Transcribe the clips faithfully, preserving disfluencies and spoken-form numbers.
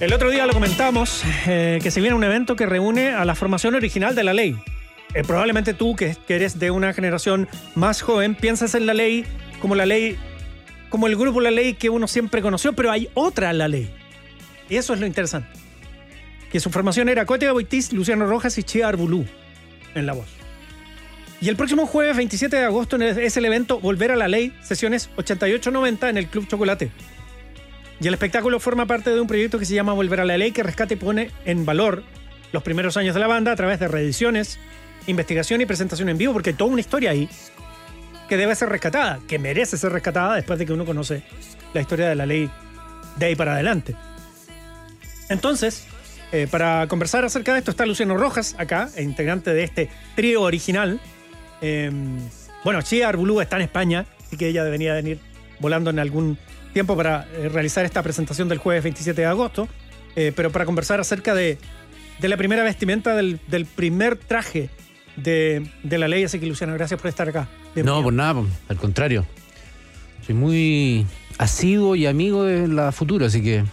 El otro día lo comentamos, eh, que se viene un evento que reúne a la formación original de La Ley. Eh, probablemente tú, que, que eres de una generación más joven, piensas en La Ley como La Ley, como el grupo La Ley que uno siempre conoció, pero hay otra La Ley. Y eso es lo interesante. Que su formación era Cote Boitis, Luciano Rojas y Chía Arbulú en la voz. Y el próximo jueves veintisiete de agosto es el evento Volver a la Ley, sesiones ochenta y ocho noventa en el Club Chocolate. Y el espectáculo forma parte de un proyecto que se llama Volver a la Ley, que rescata y pone en valor los primeros años de la banda a través de reediciones, investigación y presentación en vivo, porque hay toda una historia ahí que debe ser rescatada, que merece ser rescatada después de que uno conoce la historia de La Ley de ahí para adelante. Entonces, eh, para conversar acerca de esto está Luciano Rojas acá, integrante de este trío original. Eh, bueno, Chía Arbulú está en España, así que ella debería venir volando en algún tiempo para eh, realizar esta presentación del jueves veintisiete de agosto, eh, pero para conversar acerca de, de la primera vestimenta del, del primer traje de, de La Ley. Así que, Luciano, gracias por estar acá. Bienvenido. No, por nada, al contrario. Soy muy asiduo y amigo de la Futura, así que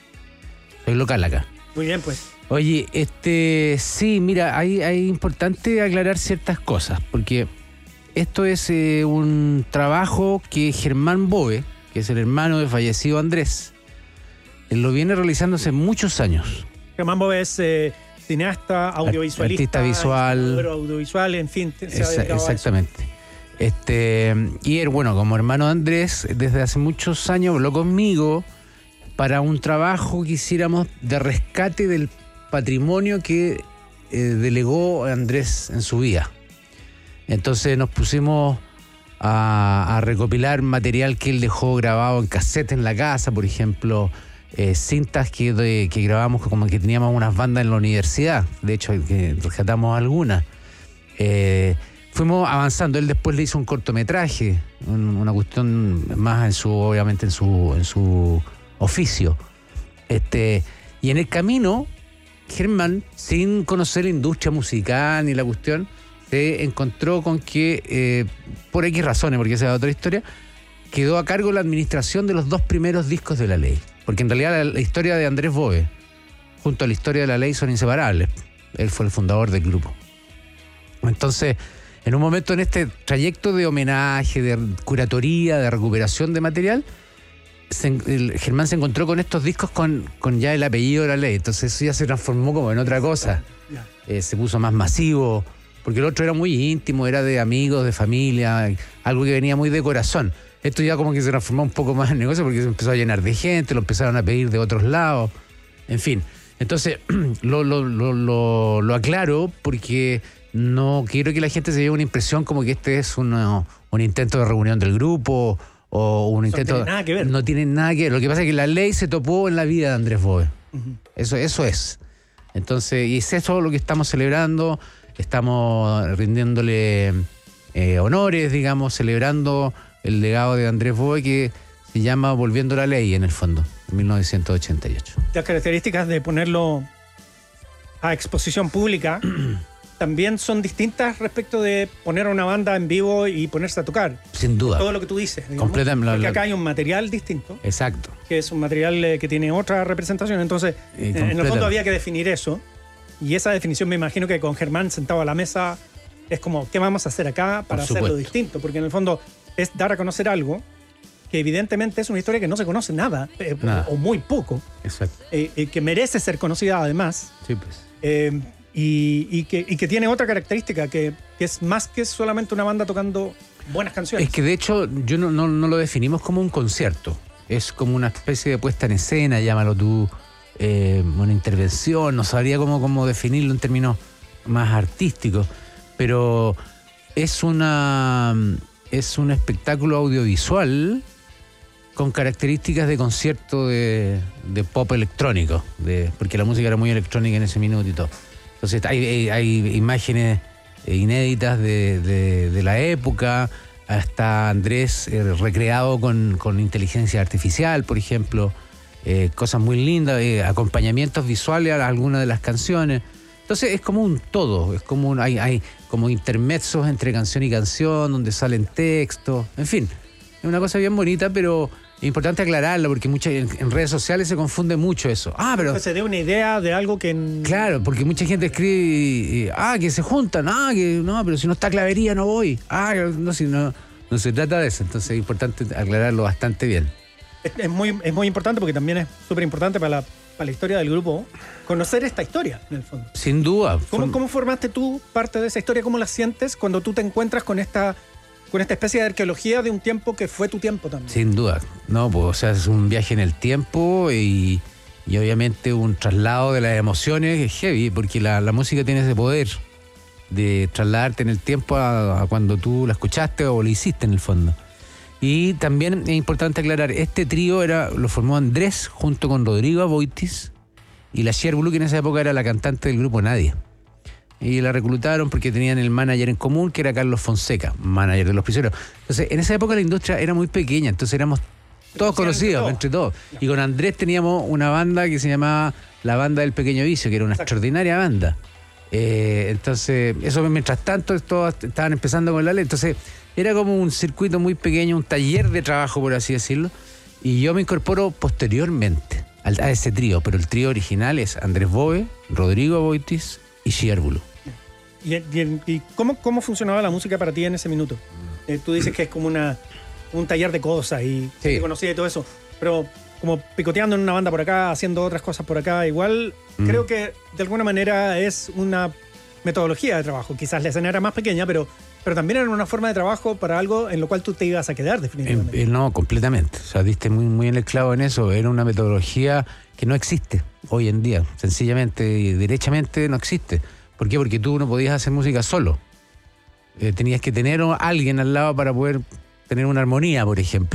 soy local acá. Muy bien, pues. Oye, este sí, mira, hay, hay importante aclarar ciertas cosas, porque esto es eh, un trabajo que Germán Bove, que es el hermano del fallecido Andrés, él lo viene realizando hace muchos años. Germán Bove es eh, cineasta, audiovisualista, artista visual, audiovisual, en fin. Se Esa, exactamente. Este, y él, bueno, como hermano de Andrés, desde hace muchos años habló conmigo para un trabajo que hiciéramos de rescate del patrimonio que eh, delegó Andrés en su vida. Entonces nos pusimos a, a recopilar material que él dejó grabado en cassette en la casa, por ejemplo, eh, cintas que, de, que grabamos como que teníamos unas bandas en la universidad, de hecho que rescatamos algunas. Eh, fuimos avanzando, él después le hizo un cortometraje, un, una cuestión más en su, obviamente en su, en su oficio. Este, y en el camino, Germán, sin conocer la industria musical ni la cuestión, se encontró con que, eh, por X razones, porque esa es otra historia, quedó a cargo la administración de los dos primeros discos de La Ley. Porque en realidad la, la historia de Andrés Bove, junto a la historia de La Ley, son inseparables. Él fue el fundador del grupo. Entonces, en un momento en este trayecto de homenaje, de curatoría, de recuperación de material, se, el, Germán se encontró con estos discos con, con ya el apellido de La Ley. Entonces eso ya se transformó como en otra cosa. Eh, se puso más masivo, porque el otro era muy íntimo, era de amigos, de familia, algo que venía muy de corazón. Esto ya como que se transformó un poco más en negocio porque se empezó a llenar de gente, lo empezaron a pedir de otros lados, en fin. Entonces lo, lo, lo, lo, lo aclaro porque no quiero que la gente se lleve una impresión como que este es una, un intento de reunión del grupo o un intento... No tiene nada que ver. No tiene nada que ver. Lo que pasa es que La Ley se topó en la vida de Andrés Bove. Uh-huh. Eso, eso es. Entonces, y es eso lo que estamos celebrando. Estamos rindiéndole eh, honores, digamos, celebrando el legado de Andrés Bove, que se llama Volviendo a la Ley, en el fondo, en mil novecientos ochenta y ocho. Las características de ponerlo a exposición pública también son distintas respecto de poner a una banda en vivo y ponerse a tocar. Sin duda. Todo lo que tú dices. Digamos, completamente. Porque acá hay un material distinto. Exacto. Que es un material eh, que tiene otra representación. Entonces, eh, en el fondo había que definir eso. Y esa definición me imagino que con Germán sentado a la mesa es como, ¿qué vamos a hacer acá para hacerlo distinto? Porque en el fondo es dar a conocer algo que evidentemente es una historia que no se conoce nada, eh, nada. o muy poco. Exacto. Eh, eh, que merece ser conocida además. Sí, pues. Eh, y, y, que, y que tiene otra característica, que, que es más que solamente una banda tocando buenas canciones. Es que de hecho yo no, no, no lo definimos como un concierto. Es como una especie de puesta en escena, llámalo tú, eh, una intervención, no sabría cómo, cómo definirlo en términos más artísticos, pero es una es un espectáculo audiovisual con características de concierto de, de pop electrónico, de, porque la música era muy electrónica en ese minuto y todo. Entonces hay, hay, hay imágenes inéditas de, de, de la época, hasta Andrés eh, recreado con, con inteligencia artificial, por ejemplo, eh, cosas muy lindas, eh, acompañamientos visuales a algunas de las canciones. Entonces es como un todo, es como un, hay, hay como intermezzos entre canción y canción, donde salen textos, en fin, es una cosa bien bonita, pero Es importante aclararlo porque muchas, en, en redes sociales se confunde mucho eso. Ah, pero... Se dé una idea de algo que... En... Claro, porque mucha gente escribe, eh, ah, que se juntan, ah, que no, pero si no está Clavería no voy. Ah, no, si no, no se trata de eso. Entonces es importante aclararlo bastante bien. Es, es, muy, es muy importante porque también es súper importante para la, para la historia del grupo conocer esta historia, en el fondo. Sin duda. ¿Cómo, ¿Cómo formaste tú parte de esa historia? ¿Cómo la sientes cuando tú te encuentras con esta... con esta especie de arqueología de un tiempo que fue tu tiempo también? Sin duda. No, pues, o sea, es un viaje en el tiempo y, y obviamente un traslado de las emociones es heavy, porque la, la música tiene ese poder de trasladarte en el tiempo a, a cuando tú la escuchaste o lo hiciste en el fondo. Y también es importante aclarar, este trío era, lo formó Andrés junto con Rodrigo Aboitis y la Cher Blue, que en esa época era la cantante del grupo Nadia. Y la reclutaron porque tenían el manager en común, que era Carlos Fonseca, manager de Los Prisioneros. Entonces, en esa época la industria era muy pequeña, entonces éramos todos conocidos, entre todos. Y con Andrés teníamos una banda que se llamaba La Banda del Pequeño Vicio, que era una Exacto. extraordinaria banda. Eh, entonces, eso mientras tanto, todos estaban empezando con la ley. Entonces, era como un circuito muy pequeño, un taller de trabajo, por así decirlo. Y yo me incorporo posteriormente a ese trío, pero el trío original es Andrés Bove, Rodrigo Aboitis y Cher Blue. ¿Y, y, y cómo, cómo funcionaba la música para ti en ese minuto? Eh, tú dices que es como una, un taller de cosas y sí. te conocía y todo eso, pero como picoteando en una banda por acá, haciendo otras cosas por acá, igual mm. creo que de alguna manera es una metodología de trabajo. Quizás la escena era más pequeña, pero, pero también era una forma de trabajo para algo en lo cual tú te ibas a quedar definitivamente. Eh, eh, no, completamente. O sea, diste muy, muy en el clavo en eso. Era una metodología que no existe hoy en día. Sencillamente y derechamente no existe. ¿Por qué? Porque tú no podías hacer música solo. Eh, tenías que tener a alguien al lado para poder tener una armonía, por ejemplo.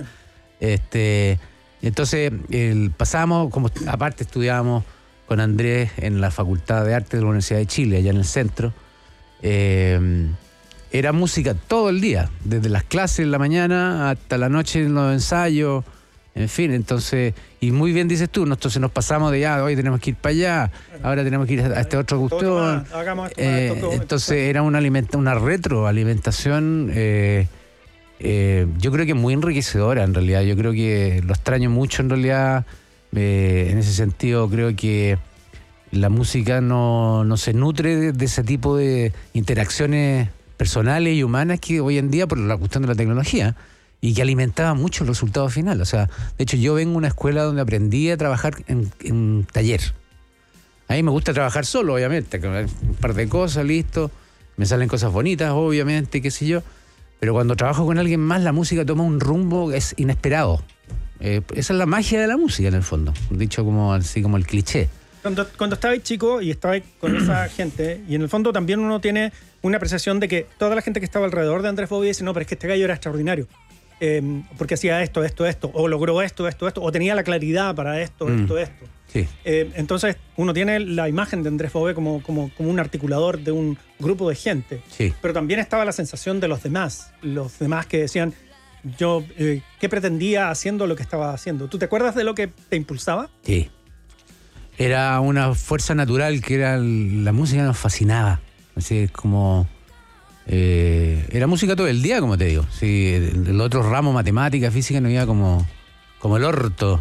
este, entonces, el, pasábamos, como aparte estudiábamos con Andrés en la Facultad de Arte de la Universidad de Chile, allá en el centro. Eh, era música todo el día, desde las clases en la mañana hasta la noche en los ensayos. En fin, entonces, y muy bien dices tú, entonces nos pasamos de ya, hoy tenemos que ir para allá, ahora tenemos que ir a este otro cuestión. Eh, entonces era una, alimenta, una retroalimentación, eh, eh, yo creo que muy enriquecedora en realidad. Yo creo que lo extraño mucho en realidad. Eh, en ese sentido, creo que la música no, no se nutre de, de ese tipo de interacciones personales y humanas que hoy en día, por la cuestión de la tecnología, y que alimentaba mucho el resultado final. O sea, de hecho yo vengo de una escuela donde aprendí a trabajar en, en taller. A mí me gusta trabajar solo, obviamente, con un par de cosas, listo. Me salen cosas bonitas, obviamente, qué sé yo. Pero cuando trabajo con alguien más, la música toma un rumbo que es inesperado. Eh, esa es la magia de la música, en el fondo. Dicho como así como el cliché. Cuando, cuando estabais chico y estabais con esa gente, y en el fondo también uno tiene una apreciación de que toda la gente que estaba alrededor de Andrés Bove dice, no, pero es que este gallo era extraordinario. Eh, porque hacía esto, esto, esto, o logró esto, esto, esto, o tenía la claridad para esto, mm. esto, esto. Sí. Eh, entonces uno tiene la imagen de Andrés Bove como, como, como un articulador de un grupo de gente. Sí. Pero también estaba la sensación de los demás, los demás que decían, yo, eh, ¿qué pretendía haciendo lo que estaba haciendo? ¿Tú te acuerdas de lo que te impulsaba? Sí. Era una fuerza natural que era la música, nos fascinaba. Así como... Eh, era música todo el día, como te digo. Sí, el, el otro ramo, matemática, física, no iba como, como el orto.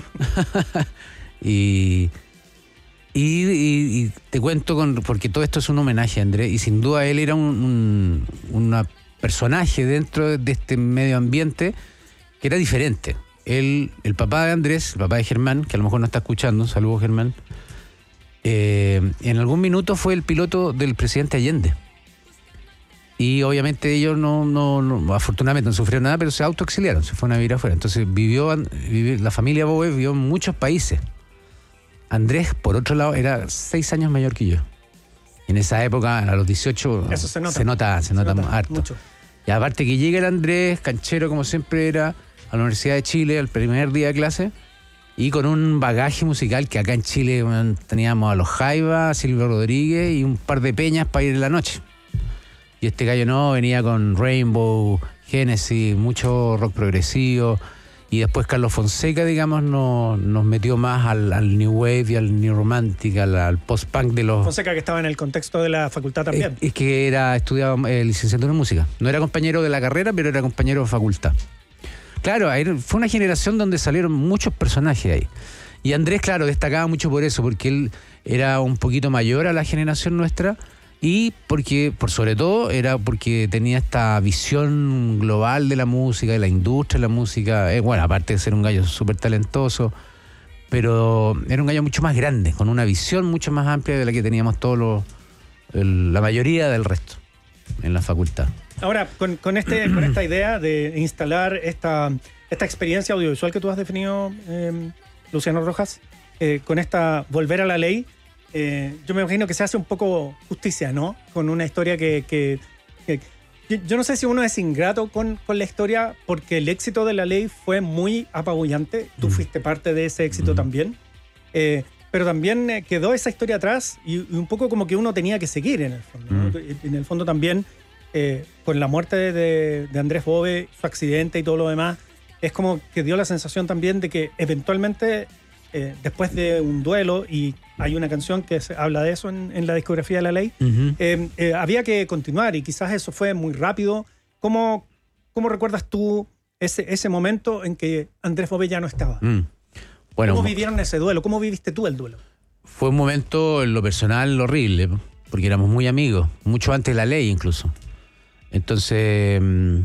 y, y, y, y te cuento, con, porque todo esto es un homenaje a Andrés, y sin duda él era un, un una personaje dentro de este medio ambiente que era diferente. Él, el papá de Andrés, el papá de Germán, que a lo mejor no está escuchando, saludos Germán, eh, en algún minuto fue el piloto del presidente Allende. Y obviamente ellos no, no, no, afortunadamente no sufrieron nada, pero se autoexiliaron, se fueron a vivir afuera. Entonces vivió, vivió la familia Bove vivió en muchos países. Andrés, por otro lado, era seis años mayor que yo. En esa época, a los dieciocho, eso se nota, se nota, se, se nota, nota harto. Mucho. Y aparte que llega el Andrés, canchero como siempre era, a la Universidad de Chile, el primer día de clase, y con un bagaje musical que acá en Chile, bueno, teníamos a los Jaiba, a Silvio Rodríguez y un par de peñas para ir en la noche. Y este gallo no, venía con Rainbow, Genesis, mucho rock progresivo. Y después Carlos Fonseca, digamos, nos, nos metió más al, al New Wave y al New Romantic, al, al post-punk de los... Fonseca que estaba en el contexto de la facultad también. Es, es que era estudiaba eh, licenciatura en música. No era compañero de la carrera, pero era compañero de facultad. Claro, fue una generación donde salieron muchos personajes ahí. Y Andrés, claro, destacaba mucho por eso, porque él era un poquito mayor a la generación nuestra y porque, por sobre todo, era porque tenía esta visión global de la música, de la industria de la música. Eh, bueno, aparte de ser un gallo súper talentoso, pero era un gallo mucho más grande, con una visión mucho más amplia de la que teníamos todos los, el, la mayoría del resto en la facultad. Ahora, con, con, este, con esta idea de instalar esta, esta experiencia audiovisual que tú has definido, eh, Luciano Rojas, eh, con esta volver a la ley, eh, yo me imagino que se hace un poco justicia, ¿no? Con una historia que... que, que yo, yo no sé si uno es ingrato con, con la historia porque el éxito de la ley fue muy apabullante. Tú fuiste parte de ese éxito mm. también. Eh, pero también eh, quedó esa historia atrás y, y un poco como que uno tenía que seguir en el fondo, ¿no? mm. En el fondo también... Eh, con la muerte de, de Andrés Bove, su accidente y todo lo demás, es como que dio la sensación también de que eventualmente, eh, después de un duelo, y hay una canción que se habla de eso en, en la discografía de la ley, uh-huh. eh, eh, había que continuar y quizás eso fue muy rápido. ¿Cómo, cómo recuerdas tú ese, ese momento en que Andrés Bove ya no estaba? Mm. Bueno, ¿cómo vivieron ese duelo? ¿Cómo viviste tú el duelo? Fue un momento en lo personal horrible, porque éramos muy amigos, mucho antes de la ley incluso. Entonces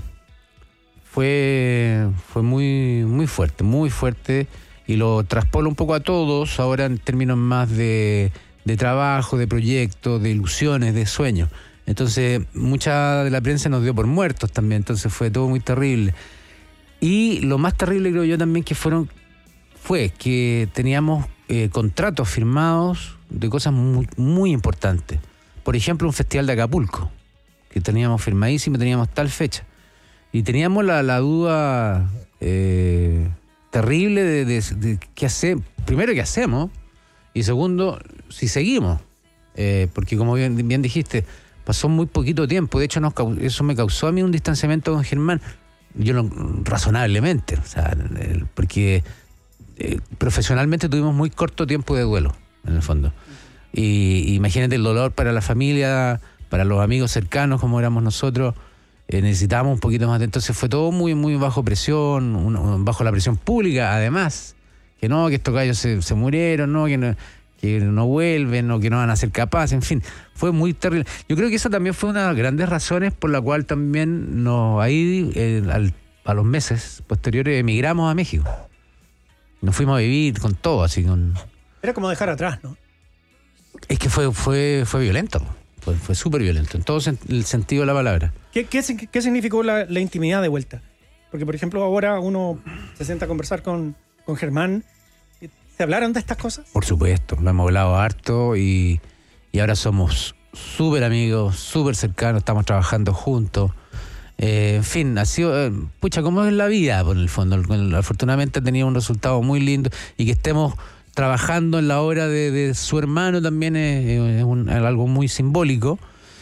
fue, fue muy, muy fuerte, muy fuerte y lo traspolo un poco a todos ahora en términos más de, de trabajo, de proyectos, de ilusiones, de sueños. Entonces mucha de la prensa nos dio por muertos también, entonces fue todo muy terrible. Y lo más terrible creo yo también que fueron fue que teníamos eh, contratos firmados de cosas muy, muy importantes. Por ejemplo, un festival de Acapulco, que teníamos firmadísimo, teníamos tal fecha. Y teníamos la, la duda eh, terrible de, de, de qué hacer. Primero, qué hacemos. Y segundo, si seguimos. Eh, porque como bien, bien dijiste, pasó muy poquito tiempo. De hecho, nos, eso me causó a mí un distanciamiento con Germán. Yo lo, razonablemente. O sea, el, porque eh, profesionalmente tuvimos muy corto tiempo de duelo, en el fondo. Y, y imagínate el dolor para la familia, para los amigos cercanos como éramos nosotros, eh, necesitábamos un poquito más de... Entonces fue todo muy, muy bajo presión, un, bajo la presión pública, además, que no, que estos gallos se, se murieron, no, que no, que no vuelven, o que no van a ser capaces, en fin, fue muy terrible. Yo creo que esa también fue una de las grandes razones por la cual también nos, ahí, eh, al, a los meses posteriores, emigramos a México. Nos fuimos a vivir con todo, así con... Era como dejar atrás, ¿no? Es que fue, fue, fue violento. Fue, fue súper violento, en todo sen- el sentido de la palabra. ¿Qué, qué, qué significó la, la intimidad de vuelta? Porque, por ejemplo, ahora uno se sienta a conversar con, con Germán. ¿Se hablaron de estas cosas? Por supuesto, lo hemos hablado harto y, y ahora somos súper amigos, súper cercanos, estamos trabajando juntos. Eh, en fin, ha sido, eh, pucha, como es la vida, por el fondo. Afortunadamente ha tenido un resultado muy lindo y que estemos trabajando en la obra de, de su hermano también es, es, un, es algo muy simbólico.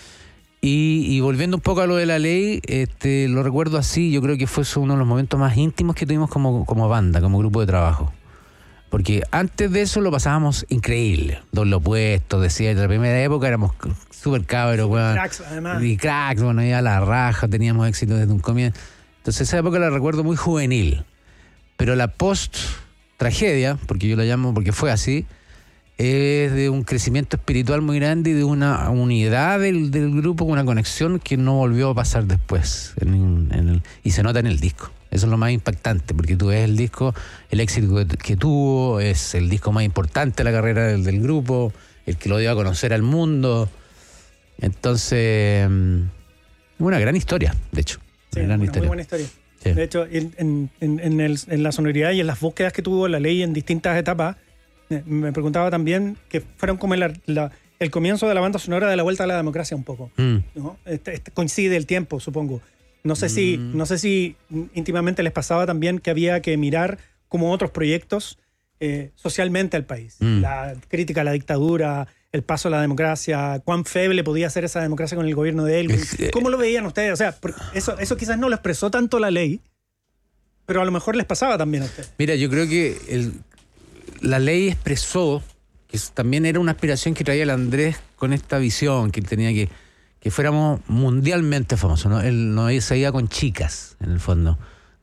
Y, y volviendo un poco a lo de la ley, este, lo recuerdo así, yo creo que fue uno de los momentos más íntimos que tuvimos como, como banda, como grupo de trabajo. Porque antes de eso lo pasábamos increíble, doble opuesto, decía, en la primera época éramos súper cabros, bueno, cracks, además. Y cracks, bueno, ya la raja, teníamos éxito desde un comienzo. Entonces esa época la recuerdo muy juvenil. Pero la post... tragedia, porque yo la llamo porque fue así, es de un crecimiento espiritual muy grande y de una unidad del, del grupo, una conexión que no volvió a pasar después en, en el, y se nota en el disco. Eso es lo más impactante, porque tú ves el disco, el éxito que, que tuvo, es el disco más importante de la carrera del, del grupo, el que lo dio a conocer al mundo. Entonces, una gran historia, de hecho. Sí, una gran una historia. Muy buena historia. De hecho, en, en, en, el, en la sonoridad y en las búsquedas que tuvo la ley en distintas etapas, me preguntaba también que fueron como el, la, el comienzo de la banda sonora de la vuelta a la democracia un poco. Mm. ¿No? Este, este coincide el tiempo, supongo. No sé, mm. si, no sé si íntimamente les pasaba también que había que mirar como otros proyectos eh, socialmente al país. Mm. La crítica a la dictadura, el paso a la democracia, cuán feble podía ser esa democracia con el gobierno de Elwin. ¿Cómo lo veían ustedes? O sea, eso, eso quizás no lo expresó tanto la ley, pero a lo mejor les pasaba también a ustedes. Mira, yo creo que el, la ley expresó que también era una aspiración que traía el Andrés con esta visión, que tenía que, que fuéramos mundialmente famosos, ¿no? Él no se iba con chicas, en el fondo.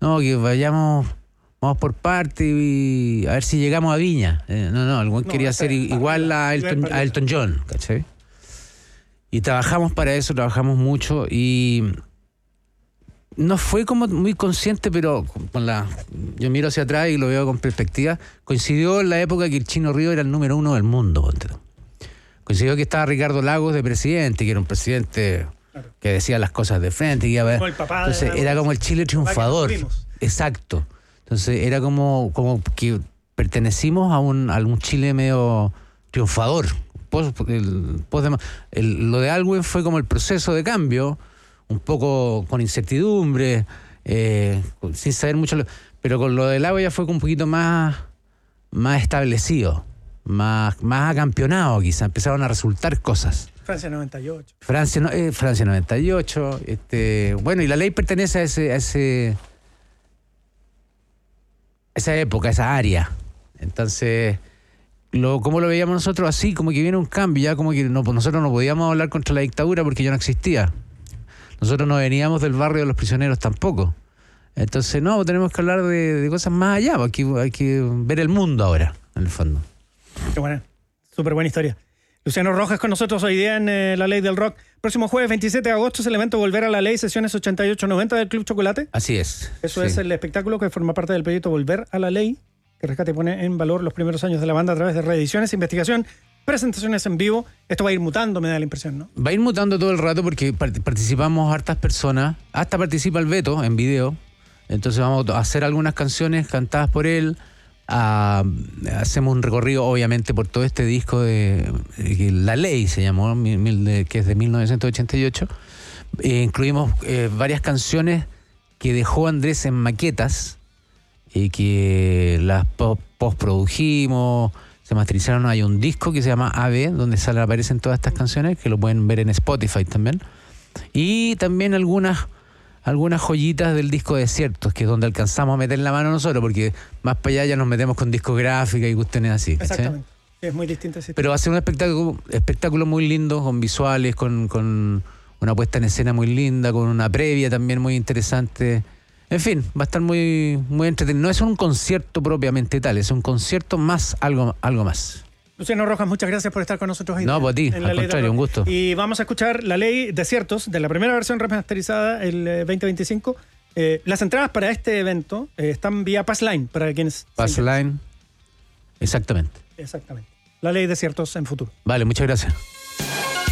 no, que vayamos, vamos por parte y a ver si llegamos a Viña. Eh, no, no, el güey no, quería ser igual a Elton, a Elton John, ¿cachai? Y trabajamos para eso, trabajamos mucho y no fue como muy consciente, pero con la, yo miro hacia atrás y lo veo con perspectiva. Coincidió en la época que el Chino Río era el número uno del mundo. Coincidió que estaba Ricardo Lagos de presidente, que era un presidente claro. que decía las cosas de frente. Que iba, como el papá entonces de era como el Chile triunfador. Exacto. Entonces era como, como que pertenecimos a un, a un Chile medio triunfador. Post, el, post de, el, lo de Alwin fue como el proceso de cambio, un poco con incertidumbre, eh, sin saber mucho, pero con lo del agua ya fue un poquito más, más establecido, más, más acampeonado quizá, empezaron a resultar cosas. Francia noventa y ocho. Francia, eh, Francia noventa y ocho, este, bueno, y la ley pertenece a ese, a ese, esa época, a esa área. Entonces, lo, ¿cómo lo veíamos nosotros? Así, como que viene un cambio, ya como que no, nosotros no podíamos hablar contra la dictadura porque ya no existía. Nosotros no veníamos del barrio de los prisioneros tampoco. Entonces, no, tenemos que hablar de, de cosas más allá, porque hay que ver el mundo ahora, en el fondo. Qué buena, súper buena historia. Luciano Rojas con nosotros hoy día en eh, La Ley del Rock. Próximo jueves veintisiete de agosto es el evento Volver a la Ley, sesiones ochenta y ocho noventa del Club Chocolate. Así es. Eso sí. es el espectáculo que forma parte del proyecto Volver a la Ley, que Rescate pone en valor los primeros años de la banda a través de reediciones, investigación, presentaciones en vivo. Esto va a ir mutando, me da la impresión, ¿no? Va a ir mutando todo el rato porque participamos hartas personas. Hasta participa el Beto en video. Entonces vamos a hacer algunas canciones cantadas por él. A, hacemos un recorrido, obviamente, por todo este disco de, de La Ley, se llamó, mil, de, que es de mil novecientos ochenta y ocho. Eh, incluimos eh, varias canciones que dejó Andrés en maquetas y que las postprodujimos, se masterizaron. Hay un disco que se llama A B, donde sale, aparecen todas estas canciones, que lo pueden ver en Spotify también. Y también algunas algunas joyitas del disco Desiertos, que es donde alcanzamos a meter la mano nosotros, porque más para allá ya nos metemos con discográfica y cuestiones así. Exactamente. Sí, es muy distinto ese. Pero va a ser un espectáculo, espectáculo muy lindo, con visuales, con, con una puesta en escena muy linda, con una previa también muy interesante. En fin, va a estar muy, muy entretenido. No es un concierto propiamente tal, es un concierto más algo, algo más. Luciano Rojas, muchas gracias por estar con nosotros hoy. No, pues a ti, al contrario, un gusto. Y vamos a escuchar La Ley Desiertos, de la primera versión remasterizada el eh, veinte veinticinco. Eh, las entradas para este evento eh, están vía Passline, para quienes... Passline, exactamente. Exactamente. La Ley Desiertos en futuro. Vale, muchas gracias.